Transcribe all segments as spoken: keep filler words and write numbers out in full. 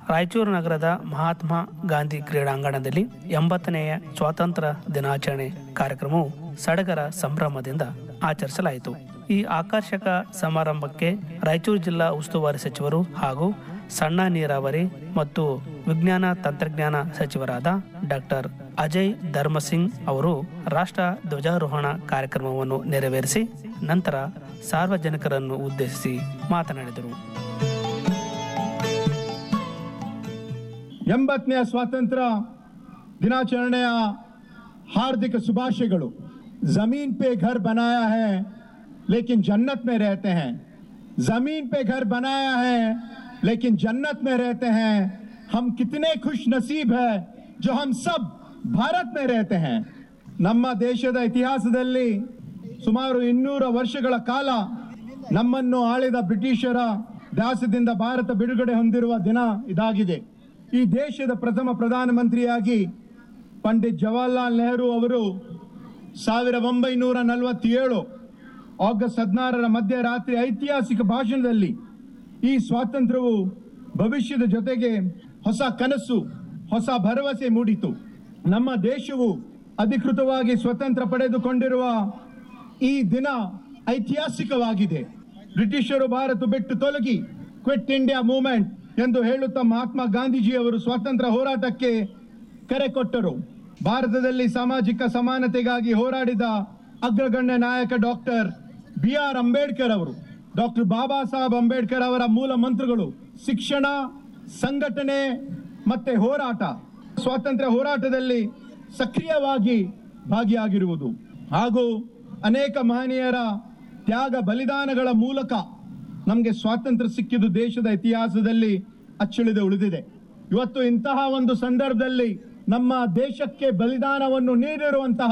ರಾಯಚೂರು ನಗರದ ಮಹಾತ್ಮ ಗಾಂಧಿ ಕ್ರೀಡಾಂಗಣದಲ್ಲಿ ಎಂಬತ್ತನೆಯ ಸ್ವಾತಂತ್ರ್ಯ ದಿನಾಚರಣೆ ಕಾರ್ಯಕ್ರಮವು ಸಡಗರ ಸಂಭ್ರಮದಿಂದ ಆಚರಿಸಲಾಯಿತು. ಈ ಆಕರ್ಷಕ ಸಮಾರಂಭಕ್ಕೆ ರಾಯಚೂರು ಜಿಲ್ಲಾ ಉಸ್ತುವಾರಿ ಸಚಿವರು ಹಾಗೂ ಸಣ್ಣ ನೀರಾವರಿ ಮತ್ತು ವಿಜ್ಞಾನ ತಂತ್ರಜ್ಞಾನ ಸಚಿವರಾದ ಡಾಕ್ಟರ್ ಅಜಯ್ ಧರ್ಮಸಿಂಗ್ ಅವರು ರಾಷ್ಟ್ರ ಧ್ವಜಾರೋಹಣ ಕಾರ್ಯಕ್ರಮವನ್ನು ನೆರವೇರಿಸಿ ನಂತರ ಸಾರ್ವಜನಿಕರನ್ನು ಉದ್ದೇಶಿಸಿ ಮಾತನಾಡಿದರು. ಎಂಬತ್ತನೇ ಸ್ವಾತಂತ್ರ್ಯ ದಿನಾಚರಣೆಯ हार्दिक शुभाशयಗಳು. जमीन पे घर बनाया है लेकिन जन्नत में रहते हैं. जमीन पे घर बनाया है लेकिन जन्नत में रहते हैं. हम कितने खुश नसीब है जो हम सब भारत में रहते हैं. ನಮ್ಮ ದೇಶದ ಇತಿಹಾಸದಲ್ಲಿ ಸುಮಾರು ಇನ್ನೂರು ವರ್ಷಗಳ ಕಾಲ ನಮ್ಮನ್ನು ಆಳಿದ ಬ್ರಿಟಿಷರ ದಾಸ್ಯದಿಂದ ಭಾರತ ಬಿಡುಗಡೆ ಹೊಂದಿರುವ ದಿನ ಇದಾಗಿದೆ. ಈ ದೇಶದ ಪ್ರಥಮ ಪ್ರಧಾನಮಂತ್ರಿಯಾಗಿ ಪಂಡಿತ್ ಜವಾಹರ್ಲಾಲ್ ನೆಹರು ಅವರು ಸಾವಿರದ ಒಂಬೈನೂರ ನಲವತ್ತೇಳು ಆಗಸ್ಟ್ ಹದಿನಾರರ ಮಧ್ಯರಾತ್ರಿ ಐತಿಹಾಸಿಕ ಭಾಷಣದಲ್ಲಿ ಈ ಸ್ವಾತಂತ್ರ್ಯವು ಭವಿಷ್ಯದ ಜೊತೆಗೆ ಹೊಸ ಕನಸು, ಹೊಸ ಭರವಸೆ ಮೂಡಿತು. ನಮ್ಮ ದೇಶವು ಅಧಿಕೃತವಾಗಿ ಸ್ವತಂತ್ರ ಪಡೆದುಕೊಂಡಿರುವ ಈ ದಿನ ಐತಿಹಾಸಿಕವಾಗಿದೆ. ಬ್ರಿಟಿಷರು ಭಾರತ ಬಿಟ್ಟು ತೊಲಗಿ ಕ್ವಿಟ್ ಇಂಡಿಯಾ ಮೂವ್ಮೆಂಟ್ ಎಂದು ಹೇಳುತ್ತಾ ಮಹಾತ್ಮ ಗಾಂಧೀಜಿಯವರು ಸ್ವಾತಂತ್ರ್ಯ ಹೋರಾಟಕ್ಕೆ ಕರೆ ಕೊಟ್ಟರು. ಭಾರತದಲ್ಲಿ ಸಾಮಾಜಿಕ ಸಮಾನತೆಗಾಗಿ ಹೋರಾಡಿದ ಅಗ್ರಗಣ್ಯ ನಾಯಕ ಡಾಕ್ಟರ್ ಬಿ ಆರ್ ಅಂಬೇಡ್ಕರ್ ಅವರು, ಡಾಕ್ಟರ್ ಬಾಬಾ ಸಾಹೇಬ್ ಅಂಬೇಡ್ಕರ್ ಅವರ ಮೂಲ ಮಂತ್ರಗಳು ಶಿಕ್ಷಣ, ಸಂಘಟನೆ ಮತ್ತೆ ಹೋರಾಟ. ಸ್ವಾತಂತ್ರ್ಯ ಹೋರಾಟದಲ್ಲಿ ಸಕ್ರಿಯವಾಗಿ ಭಾಗಿಯಾಗಿರುವುದು ಹಾಗೂ ಅನೇಕ ಮಹನೀಯರ ತ್ಯಾಗ ಬಲಿದಾನಗಳ ಮೂಲಕ ನಮಗೆ ಸ್ವಾತಂತ್ರ್ಯ ಸಿಕ್ಕಿದ್ದು ದೇಶದ ಇತಿಹಾಸದಲ್ಲಿ ಅಚ್ಚಳಿದು ಉಳಿದಿದೆ. ಇವತ್ತು ಇಂತಹ ಒಂದು ಸಂದರ್ಭದಲ್ಲಿ ನಮ್ಮ ದೇಶಕ್ಕೆ ಬಲಿದಾನವನ್ನು ನೀಡಿರುವಂತಹ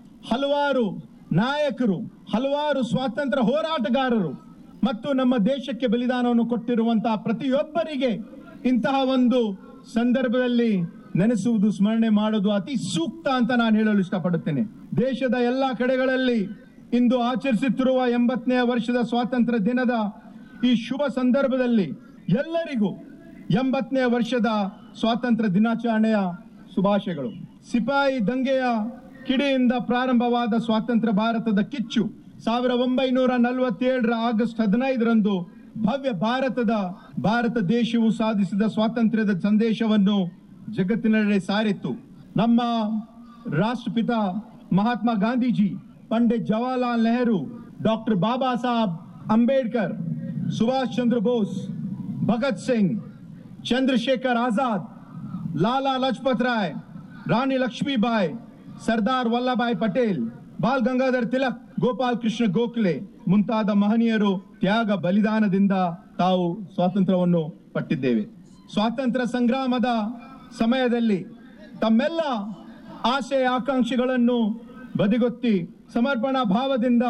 ಹಲವಾರು ನಾಯಕರು, ಹಲವಾರು ಸ್ವಾತಂತ್ರ್ಯ ಹೋರಾಟಗಾರರು ಮತ್ತು ನಮ್ಮ ದೇಶಕ್ಕೆ ಬಲಿದಾನವನ್ನು ಕೊಟ್ಟಿರುವಂತಹ ಪ್ರತಿಯೊಬ್ಬರಿಗೆ ಇಂತಹ ಒಂದು ಸಂದರ್ಭದಲ್ಲಿ ನೆನೆಸುವುದು, ಸ್ಮರಣೆ ಮಾಡುವುದು ಅತಿ ಸೂಕ್ತ ಅಂತ ನಾನು ಹೇಳಲು ಇಷ್ಟಪಡುತ್ತೇನೆ. ದೇಶದ ಎಲ್ಲಾ ಕಡೆಗಳಲ್ಲಿ ಇಂದು ಆಚರಿಸುತ್ತಿರುವ ಎಂಬತ್ತನೇ ವರ್ಷದ ಸ್ವಾತಂತ್ರ್ಯ ದಿನದ ಈ ಶುಭ ಸಂದರ್ಭದಲ್ಲಿ ಎಲ್ಲರಿಗೂ ಎಂಬತ್ತನೇ ವರ್ಷದ ಸ್ವಾತಂತ್ರ್ಯ ದಿನಾಚರಣೆಯ ಶುಭಾಶಯಗಳು. ಸಿಪಾಯಿ ದಂಗೆಯ ಕಿಡಿಯಿಂದ ಪ್ರಾರಂಭವಾದ ಸ್ವಾತಂತ್ರ್ಯ ಭಾರತದ ಕಿಚ್ಚು ಸಾವಿರದ ಒಂಬೈನೂರ ನಲವತ್ತೇಳರ ಆಗಸ್ಟ್ ಹದಿನೈದರಂದು ಭವ್ಯ ಭಾರತದ ಭಾರತ ದೇಶವು ಸಾಧಿಸಿದ ಸ್ವಾತಂತ್ರ್ಯದ ಸಂದೇಶವನ್ನು ಜಗತ್ತಿನೆಡೆ ಸಾರಿತ್ತು. ನಮ್ಮ ರಾಷ್ಟ್ರಪಿತ ಮಹಾತ್ಮ ಗಾಂಧೀಜಿ, ಪಂಡಿತ್ ಜವಾಹರ್ಲಾಲ್ ನೆಹರು, ಡಾಕ್ಟರ್ ಬಾಬಾ ಸಾಹೇಬ್ ಅಂಬೇಡ್ಕರ್, ಸುಭಾಷ್ ಚಂದ್ರ ಬೋಸ್, ಭಗತ್ ಸಿಂಗ್, ಚಂದ್ರಶೇಖರ್ ಆಜಾದ್, ಲಾಲಾ ಲಜಪತ್ ರಾಯ್, ರಾಣಿ ಲಕ್ಷ್ಮೀಬಾಯಿ, ಸರ್ದಾರ್ ವಲ್ಲಭಾಯ್ ಪಟೇಲ್, ಬಾಲ್ ಗಂಗಾಧರ್ ತಿಲಕ್, ಗೋಪಾಲ್ ಕೃಷ್ಣ ಗೋಖಲೆ ಮುಂತಾದ ಮಹನೀಯರು ತ್ಯಾಗ ಬಲಿದಾನದಿಂದ ತಾವು ಸ್ವಾತಂತ್ರ್ಯವನ್ನು ಪಟ್ಟಿದ್ದೇವೆ. ಸ್ವಾತಂತ್ರ್ಯ ಸಂಗ್ರಾಮದ ಸಮಯದಲ್ಲಿ ತಮ್ಮೆಲ್ಲ ಆಸೆ ಆಕಾಂಕ್ಷೆಗಳನ್ನು ಬದಿಗೊತ್ತಿ ಸಮರ್ಪಣಾ ಭಾವದಿಂದ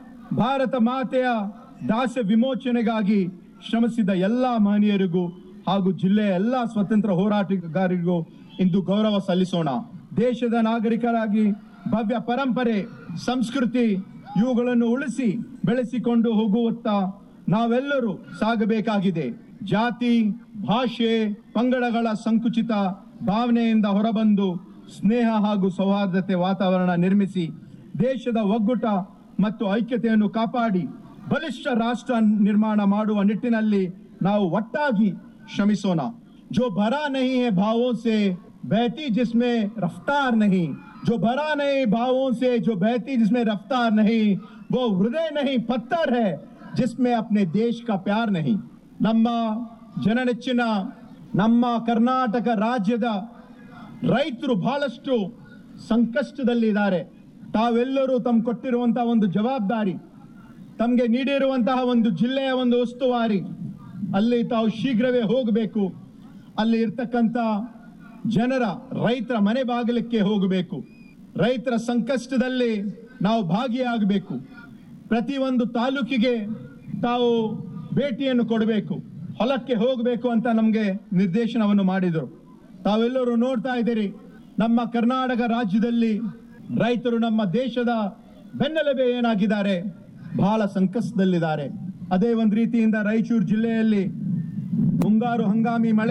ಭಾರತ ಮಾತೆಯ ದಾಸ್ಯ ವಿಮೋಚನೆಗಾಗಿ ಶ್ರಮಿಸಿದ ಎಲ್ಲ ಮಹನೀಯರಿಗೂ ಹಾಗೂ ಜಿಲ್ಲೆಯ ಎಲ್ಲ ಸ್ವತಂತ್ರ ಹೋರಾಟಗಾರರಿಗೂ ಇಂದು ಗೌರವ ಸಲ್ಲಿಸೋಣ. ದೇಶದ ನಾಗರಿಕರಾಗಿ ಭವ್ಯ ಪರಂಪರೆ, ಸಂಸ್ಕೃತಿ ಇವುಗಳನ್ನು ಉಳಿಸಿ ಬೆಳೆಸಿಕೊಂಡು ಹೋಗುವತ್ತ ನಾವೆಲ್ಲರೂ ಸಾಗಬೇಕಾಗಿದೆ. ಜಾತಿ, ಭಾಷೆ, ಪಂಗಡಗಳ ಸಂಕುಚಿತ ಭಾವನೆಯಿಂದ ಹೊರಬಂದು ಸ್ನೇಹ ಹಾಗೂ ಸೌಹಾರ್ದತೆ ವಾತಾವರಣ ನಿರ್ಮಿಸಿ ದೇಶದ ಒಗ್ಗೂಟ ಮತ್ತು ಐಕ್ಯತೆಯನ್ನು ಕಾಪಾಡಿ ಬಲಿಷ್ಠ ರಾಷ್ಟ್ರ ನಿರ್ಮಾಣ ಮಾಡುವ ನಿಟ್ಟಿನಲ್ಲಿ ನಾವು ಒಟ್ಟಾಗಿ ಶ್ರಮಿಸೋಣ. जो भरा नहीं है भावों से बहती जिसमें रफ्तार नहीं, जो भरा नहीं भावों से जो बहती जिसमें रफ्तार नहीं, वो हृदय नहीं पत्थर है जिसमें अपने देश का प्यार नहीं. ನಮ್ಮ ಜನನೆಚ್ಚಿನ ನಮ್ಮ ಕರ್ನಾಟಕ ರಾಜ್ಯದ ರೈತರು ಬಹಳಷ್ಟು ಸಂಕಷ್ಟದಲ್ಲಿದ್ದಾರೆ. ತಾವೆಲ್ಲರೂ ತಮ್ಮ ಕೊಟ್ಟಿರುವಂತಹ ಒಂದು ಜವಾಬ್ದಾರಿ, ತಮಗೆ ನೀಡಿರುವಂತಹ ಒಂದು ಜಿಲ್ಲೆಯ ಒಂದು ಉಸ್ತುವಾರಿ, ಅಲ್ಲಿ ತಾವು ಶೀಘ್ರವೇ ಹೋಗಬೇಕು. ಅಲ್ಲಿ ಇರ್ತಕ್ಕಂಥ ಜನರ, ರೈತರ ಮನೆ ಬಾಗಿಲಕ್ಕೆ ಹೋಗಬೇಕು. ರೈತರ ಸಂಕಷ್ಟದಲ್ಲಿ ನಾವು ಭಾಗಿಯಾಗಬೇಕು. ಪ್ರತಿಯೊಂದು ತಾಲೂಕಿಗೆ ತಾವು ಭೇಟಿಯನ್ನು ಕೊಡಬೇಕು, ಹೊಲಕ್ಕೆ ಹೋಗಬೇಕು ಅಂತ ನಮಗೆ ನಿರ್ದೇಶನವನ್ನು ಮಾಡಿದರು. ತಾವೆಲ್ಲರೂ ನೋಡ್ತಾ ಇದ್ದೀರಿ, ನಮ್ಮ ಕರ್ನಾಟಕ ರಾಜ್ಯದಲ್ಲಿ ರೈತರು ನಮ್ಮ ದೇಶದ ಬೆನ್ನೆಲುಬೆ ಏನಾಗಿದ್ದಾರೆ, ಬಹಳ ಸಂಕಷ್ಟದಲ್ಲಿದ್ದಾರೆ. ಅದೇ ಒಂದು ರೀತಿಯಿಂದ ರಾಯಚೂರು ಜಿಲ್ಲೆಯಲ್ಲಿ ಮುಂಗಾರು ಹಂಗಾಮಿ ಮಳೆ